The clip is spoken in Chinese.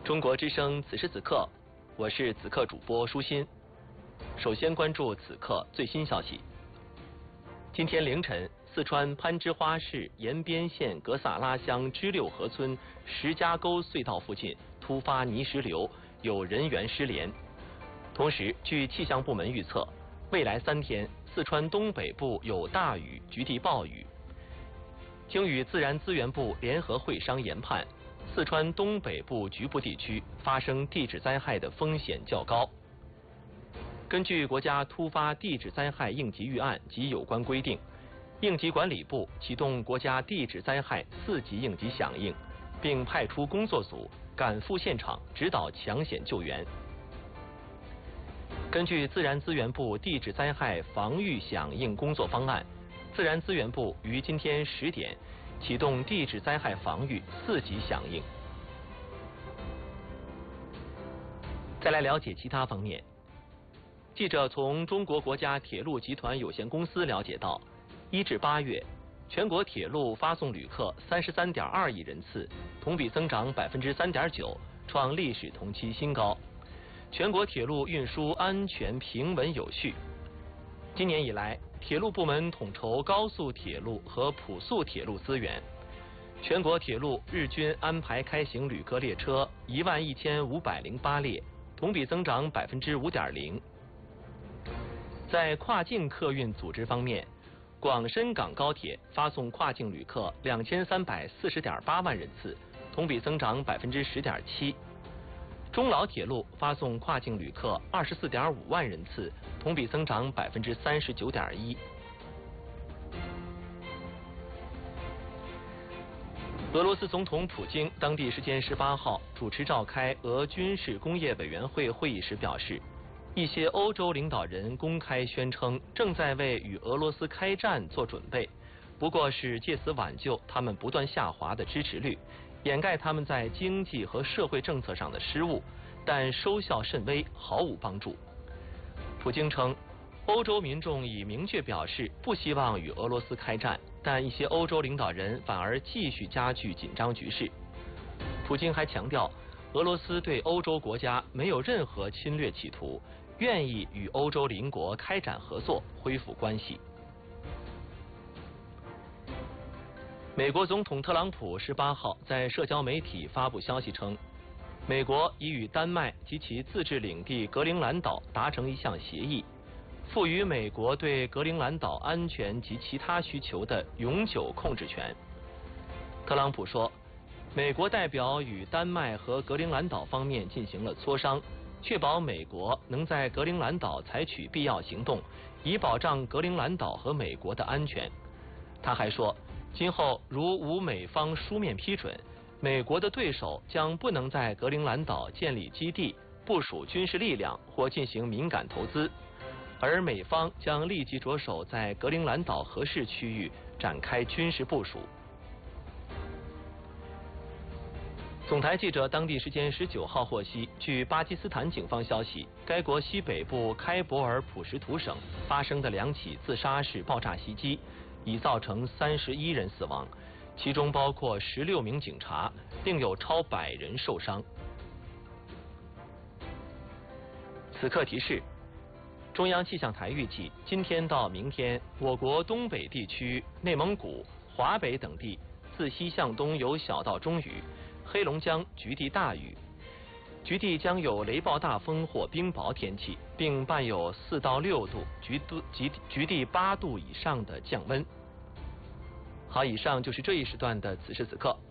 中国之声此时此刻，我是此刻主播舒心。首先关注此刻最新消息。今天凌晨，四川攀枝花市延边县格萨拉乡支六河村石家沟隧道附近突发泥石流，有人员失联。同时，据气象部门预测，未来3天，四川东北部有大雨，局地暴雨。经与自然资源部联合会商研判，四川东北部局部地区发生地质灾害的风险较高。根据国家突发地质灾害应急预案及有关规定，应急管理部启动国家地质灾害4级应急响应，并派出工作组赶赴现场指导抢险救援。根据自然资源部地质灾害防御响应工作方案，自然资源部于今天10点启动地质灾害防御4级响应。再来了解其他方面。记者从中国国家铁路集团有限公司了解到，1至8月，全国铁路发送旅客33.2亿人次，同比增长3.9%，创历史同期新高。全国铁路运输安全平稳有序。今年以来，铁路部门统筹高速铁路和普速铁路资源，全国铁路日均安排开行旅客列车11508列，同比增长5.0%。在跨境客运组织方面，广深港高铁发送跨境旅客2340.8万人次，同比增长10.7%。中老铁路发送跨境旅客24.5万人次，同比增长39.1%。俄罗斯总统普京当地时间18号主持召开俄军事工业委员会会议时表示，一些欧洲领导人公开宣称正在为与俄罗斯开战做准备，不过是借此挽救他们不断下滑的支持率，掩盖他们在经济和社会政策上的失误，但收效甚微，毫无帮助。普京称，欧洲民众已明确表示不希望与俄罗斯开战，但一些欧洲领导人反而继续加剧紧张局势。普京还强调，俄罗斯对欧洲国家没有任何侵略企图，愿意与欧洲邻国开展合作，恢复关系。美国总统特朗普18号在社交媒体发布消息称，美国已与丹麦及其自治领地格陵兰岛达成一项协议，赋予美国对格陵兰岛安全及其他需求的永久控制权。特朗普说，美国代表与丹麦和格陵兰岛方面进行了磋商，确保美国能在格陵兰岛采取必要行动，以保障格陵兰岛和美国的安全。他还说，今后如无美方书面批准，美国的对手将不能在格陵兰岛建立基地、部署军事力量或进行敏感投资，而美方将立即着手在格陵兰岛合适区域展开军事部署。总台记者当地时间19号获悉，据巴基斯坦警方消息，该国西北部开伯尔普什图省发生的2起自杀式爆炸袭击，已造成31人死亡，其中包括16名警察，另有超100人受伤。此刻提示：中央气象台预计，今天到明天，我国东北地区、内蒙古、华北等地自西向东有小到中雨，黑龙江局地大雨，局地将有雷暴大风或冰雹天气，并伴有4到6度、局地8度以上的降温。好，以上就是这一时段的此时此刻。